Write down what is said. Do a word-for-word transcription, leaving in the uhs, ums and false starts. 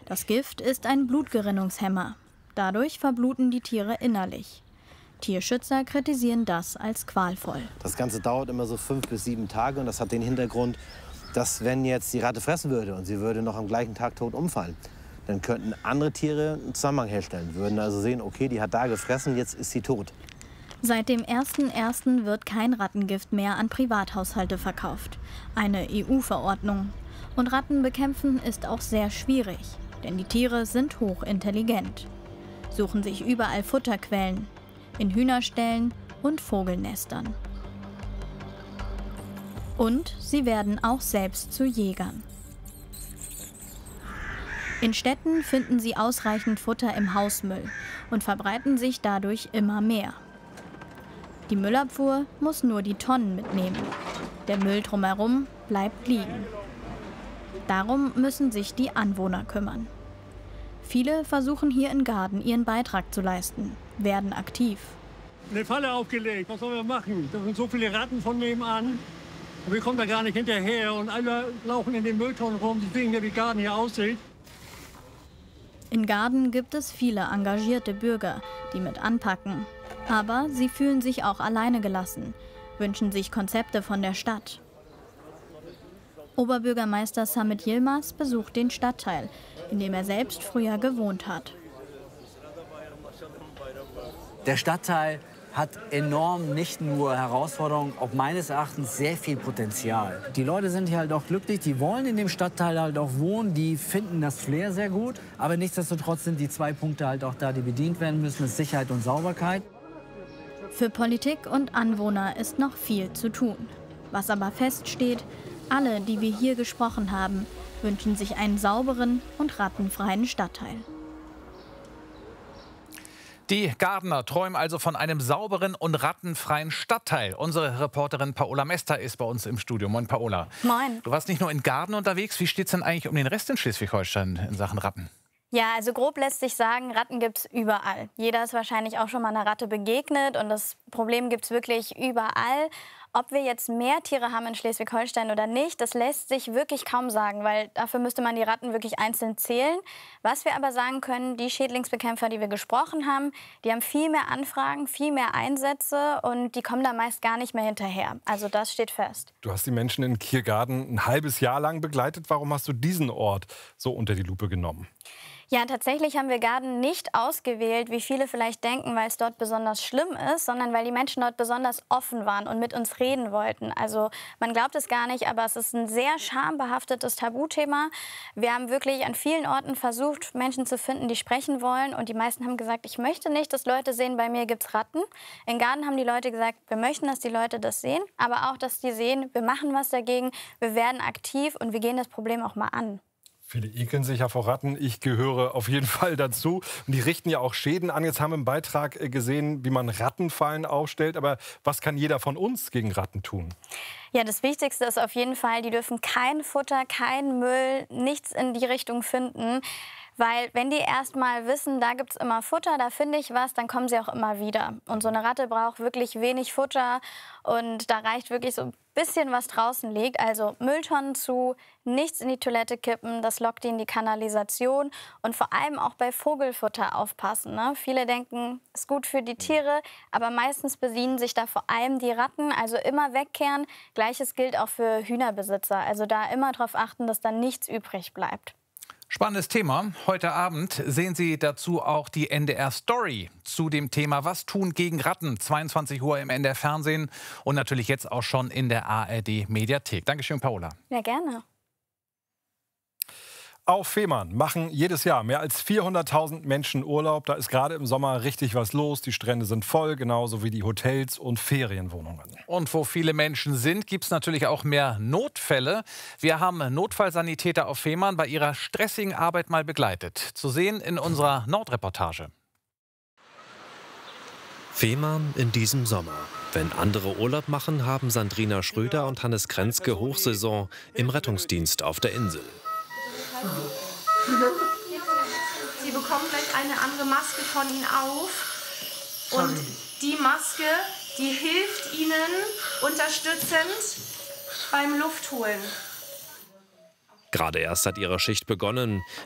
Das Gift ist ein Blutgerinnungshemmer. Dadurch verbluten die Tiere innerlich. Tierschützer kritisieren das als qualvoll. Das Ganze dauert immer so fünf bis sieben Tage und das hat den Hintergrund, dass wenn jetzt die Ratte fressen würde und sie würde noch am gleichen Tag tot umfallen, dann könnten andere Tiere einen Zusammenhang herstellen, würden also sehen, okay, die hat da gefressen, jetzt ist sie tot. Seit dem ersten ersten wird kein Rattengift mehr an Privathaushalte verkauft. Eine E U-Verordnung. Und Ratten bekämpfen ist auch sehr schwierig, denn die Tiere sind hochintelligent. Suchen sich überall Futterquellen, in Hühnerställen und Vogelnestern. Und sie werden auch selbst zu Jägern. In Städten finden sie ausreichend Futter im Hausmüll und verbreiten sich dadurch immer mehr. Die Müllabfuhr muss nur die Tonnen mitnehmen. Der Müll drumherum bleibt liegen. Darum müssen sich die Anwohner kümmern. Viele versuchen hier in Gaarden ihren Beitrag zu leisten, werden aktiv. Eine Falle aufgelegt, was sollen wir machen? Da sind so viele Ratten von nebenan. Und wir kommen da gar nicht hinterher. Und alle laufen in den Mülltonnen rum, die sehen ja, wie Gaarden hier aussieht. In Gaarden gibt es viele engagierte Bürger, die mit anpacken. Aber sie fühlen sich auch alleine gelassen, wünschen sich Konzepte von der Stadt. Oberbürgermeister Samet Yilmaz besucht den Stadtteil, in dem er selbst früher gewohnt hat. Der Stadtteil hat enorm nicht nur Herausforderungen, auch meines Erachtens sehr viel Potenzial. Die Leute sind hier halt auch glücklich, die wollen in dem Stadtteil halt auch wohnen, die finden das Flair sehr gut. Aber nichtsdestotrotz sind die zwei Punkte halt auch da, die bedient werden müssen, das ist Sicherheit und Sauberkeit. Für Politik und Anwohner ist noch viel zu tun. Was aber feststeht, alle, die wir hier gesprochen haben, wünschen sich einen sauberen und rattenfreien Stadtteil. Die Gaardener träumen also von einem sauberen und rattenfreien Stadtteil. Unsere Reporterin Paola Mester ist bei uns im Studio. Moin, Paola. Moin. Du warst nicht nur in Gaarden unterwegs. Wie steht es denn eigentlich um den Rest in Schleswig-Holstein in Sachen Ratten? Ja, also grob lässt sich sagen, Ratten gibt es überall. Jeder ist wahrscheinlich auch schon mal einer Ratte begegnet und das Problem gibt es wirklich überall. Ob wir jetzt mehr Tiere haben in Schleswig-Holstein oder nicht, das lässt sich wirklich kaum sagen, weil dafür müsste man die Ratten wirklich einzeln zählen. Was wir aber sagen können, die Schädlingsbekämpfer, die wir gesprochen haben, die haben viel mehr Anfragen, viel mehr Einsätze und die kommen da meist gar nicht mehr hinterher. Also das steht fest. Du hast die Menschen in Kiergaarden ein halbes Jahr lang begleitet. Warum hast du diesen Ort so unter die Lupe genommen? Ja, tatsächlich haben wir Gaarden nicht ausgewählt, wie viele vielleicht denken, weil es dort besonders schlimm ist, sondern weil die Menschen dort besonders offen waren und mit uns reden wollten. Also man glaubt es gar nicht, aber es ist ein sehr schambehaftetes Tabuthema. Wir haben wirklich an vielen Orten versucht, Menschen zu finden, die sprechen wollen. Und die meisten haben gesagt, ich möchte nicht, dass Leute sehen, bei mir gibt es Ratten. In Gaarden haben die Leute gesagt, wir möchten, dass die Leute das sehen, aber auch, dass die sehen, wir machen was dagegen, wir werden aktiv und wir gehen das Problem auch mal an. Viele ekeln sich ja vor Ratten. Ich gehöre auf jeden Fall dazu. Und die richten ja auch Schäden an. Jetzt haben wir im Beitrag gesehen, wie man Rattenfallen aufstellt. Aber was kann jeder von uns gegen Ratten tun? Ja, das Wichtigste ist auf jeden Fall, die dürfen kein Futter, kein Müll, nichts in die Richtung finden. Weil wenn die erst mal wissen, da gibt es immer Futter, da finde ich was, dann kommen sie auch immer wieder. Und so eine Ratte braucht wirklich wenig Futter und da reicht wirklich so ein bisschen, was draußen liegt. Also Mülltonnen zu, nichts in die Toilette kippen, das lockt die in die Kanalisation. Und vor allem auch bei Vogelfutter aufpassen. Ne? Viele denken, ist gut für die Tiere, aber meistens bedienen sich da vor allem die Ratten. Also immer wegkehren. Gleiches gilt auch für Hühnerbesitzer. Also da immer darauf achten, dass da nichts übrig bleibt. Spannendes Thema. Heute Abend sehen Sie dazu auch die N D R-Story zu dem Thema Was tun gegen Ratten? zweiundzwanzig Uhr im N D R-Fernsehen und natürlich jetzt auch schon in der A R D-Mediathek. Dankeschön, Paola. Ja, gerne. Auf Fehmarn machen jedes Jahr mehr als vierhunderttausend Menschen Urlaub. Da ist gerade im Sommer richtig was los. Die Strände sind voll, genauso wie die Hotels und Ferienwohnungen. Und wo viele Menschen sind, gibt es natürlich auch mehr Notfälle. Wir haben Notfallsanitäter auf Fehmarn bei ihrer stressigen Arbeit mal begleitet. Zu sehen in unserer Nordreportage. Fehmarn in diesem Sommer. Wenn andere Urlaub machen, haben Sandrina Schröder und Hannes Krenzke Hochsaison im Rettungsdienst auf der Insel. Sie bekommen gleich eine andere Maske von Ihnen auf. Und die Maske, die hilft Ihnen unterstützend beim Luftholen. Gerade erst hat ihre Schicht begonnen.